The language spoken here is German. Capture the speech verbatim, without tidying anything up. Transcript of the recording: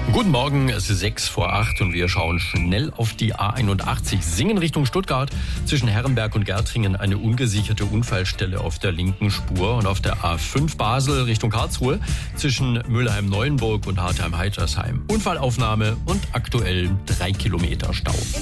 Guten Morgen, es ist sechs vor acht und wir schauen schnell auf die A einundachtzig. Singen Richtung Stuttgart. Zwischen Herrenberg und Gärtringen eine ungesicherte Unfallstelle auf der linken Spur. Und auf der A fünf Basel Richtung Karlsruhe zwischen Mülheim-Neuenburg und Hartheim-Heitersheim. Unfallaufnahme und aktuell drei Kilometer Stau.